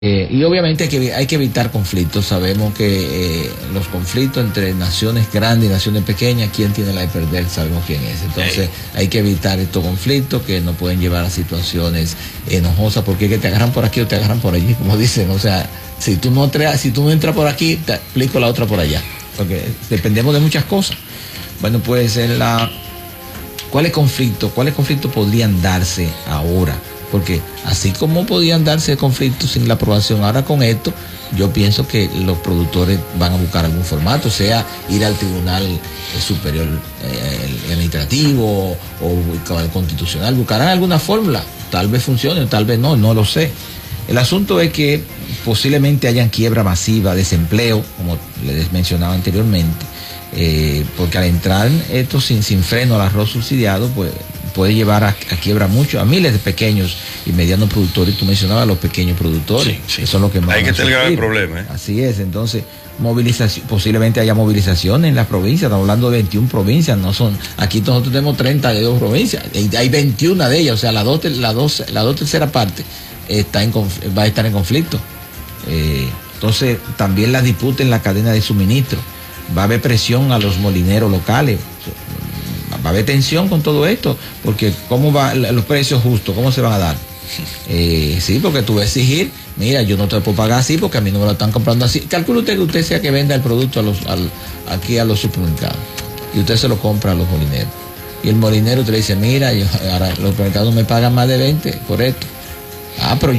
Y obviamente hay que evitar conflictos. Sabemos que los conflictos entre naciones grandes y naciones pequeñas, ¿quién tiene la de perder? Sabemos quién es. Entonces hay que evitar estos conflictos que nos pueden llevar a situaciones enojosas, porque es que te agarran por aquí o te agarran por allí, como dicen. O sea, si tú no entras por aquí, te explico la otra por allá, porque dependemos de muchas cosas. Bueno, pues ¿cuáles conflictos podrían darse ahora? Porque así como podían darse conflictos sin la aprobación, ahora con esto, yo pienso que los productores van a buscar algún formato, sea ir al Tribunal Superior Administrativo o al Constitucional, buscarán alguna fórmula, tal vez funcione, tal vez no lo sé. El asunto es que posiblemente hayan quiebra masiva, desempleo, como les mencionaba anteriormente, porque al entrar esto sin freno al arroz subsidiado, pues puede llevar a quiebra a miles de pequeños y medianos productores. Tú mencionabas a los pequeños productores, sí. Eso es lo que más hay que tener el problema. Así es. Entonces, movilización, posiblemente haya movilizaciones en las provincias. Estamos hablando de 21 provincias, no son, aquí nosotros tenemos 32 provincias, y hay 21 de ellas, o sea, la dos tercera parte va a estar en conflicto. Entonces, también la disputa en la cadena de suministro, va a haber presión a los molineros locales, va a haber tensión con todo esto, porque ¿cómo van los precios justos? ¿Cómo se van a dar? Sí, porque tú vas a exigir, mira, yo no te puedo pagar así porque a mí no me lo están comprando así. Calcule usted que usted sea que venda el producto aquí a los supermercados y usted se lo compra a los molineros. Y el molinero te le dice, mira, ahora los supermercados me pagan más de 20 por esto. Pero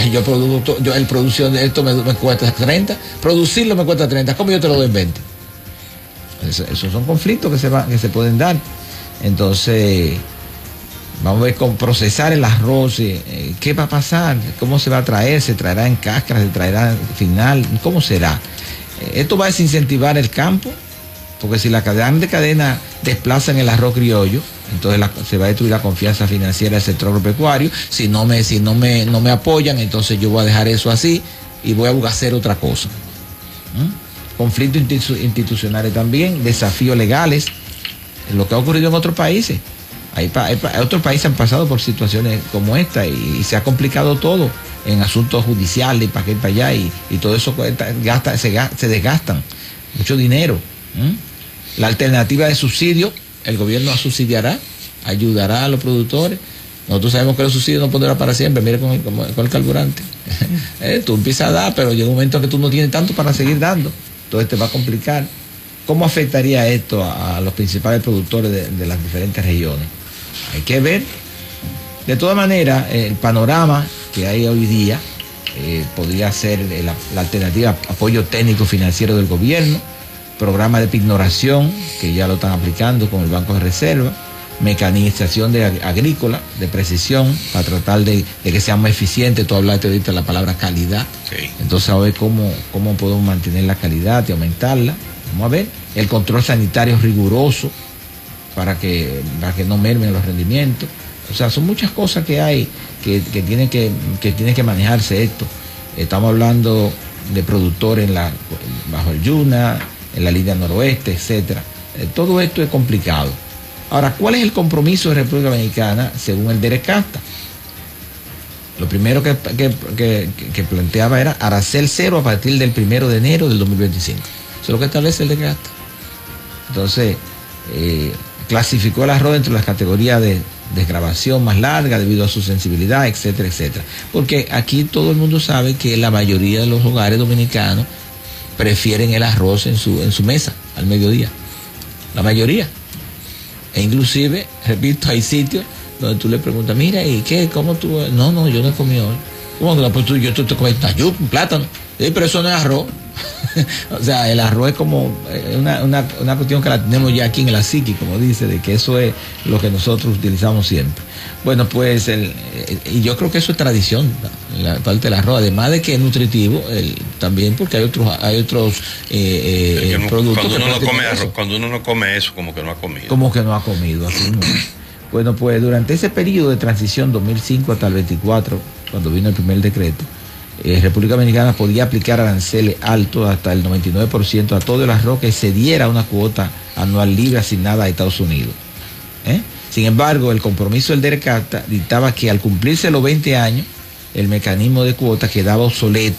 el producción de esto me cuesta 30, producirlo me cuesta 30, ¿cómo yo te lo doy en 20? Esos son conflictos que se pueden dar. Entonces, vamos a ver con procesar el arroz, qué va a pasar, cómo se va a traer, se traerá en cáscara, se traerá final, cómo será. Esto va a desincentivar el campo, porque si la cadena desplazan el arroz criollo, entonces se va a destruir la confianza financiera del sector agropecuario. Si no me apoyan, entonces yo voy a dejar eso así y voy a hacer otra cosa. Conflictos institucionales también, desafíos legales, lo que ha ocurrido en otros países. Otros países han pasado por situaciones como esta y se ha complicado todo en asuntos judiciales, para aquí y para allá, y todo eso se desgastan mucho dinero. La alternativa de subsidio, el gobierno ayudará a los productores. Nosotros sabemos que los subsidios no pondrán para siempre, mire con el carburante. Tú empiezas a dar, pero llega un momento que tú no tienes tanto para seguir dando. Entonces te va a complicar. ¿Cómo afectaría esto a los principales productores de las diferentes regiones? Hay que ver. De todas maneras, el panorama que hay hoy día podría ser la alternativa: apoyo técnico financiero del gobierno, programa de pignoración, que ya lo están aplicando con el Banco de Reserva, mecanización agrícola de precisión para tratar de que sea más eficiente. Tú hablaste ahorita de la palabra calidad. Sí. Entonces a ver cómo podemos mantener la calidad y aumentarla. Vamos a ver el control sanitario riguroso para que no mermen los rendimientos. O sea, son muchas cosas que hay que tienen que manejarse esto. Estamos hablando de productores bajo el Yuna, en la línea noroeste, etcétera. Todo esto es complicado. Ahora, ¿cuál es el compromiso de República Dominicana según el DERECASTA? Lo primero que planteaba era arancel cero a partir del 1 de enero del 2025. Eso es lo que establece el DERECASTA. Entonces, clasificó el arroz entre las categorías de desgravación más larga debido a su sensibilidad, etcétera, etcétera. Porque aquí todo el mundo sabe que la mayoría de los hogares dominicanos prefieren el arroz en su mesa al mediodía. La mayoría. E inclusive, repito, hay sitios donde tú le preguntas, mira, ¿y qué? ¿Cómo tú? No, yo no he comido hoy. ¿Cómo que pues tú te comes tayup, un plátano? Sí, pero eso no es arroz. O sea, el arroz es como una cuestión que la tenemos ya aquí en la psique, como dice, de que eso es lo que nosotros utilizamos siempre. Bueno, pues, y yo creo que eso es tradición, la parte del arroz, además de que es nutritivo, también porque hay otros productos. Cuando uno no come eso, como que no ha comido. Como que no ha comido, así no. Bueno, pues durante ese periodo de transición 2005 hasta el 24, cuando vino el primer decreto, República Dominicana podía aplicar aranceles altos hasta el 99% a todo el arroz que excediera una cuota anual libre asignada a Estados Unidos. Sin embargo, el compromiso del DERECASTA dictaba que al cumplirse los 20 años el mecanismo de cuotas quedaba obsoleto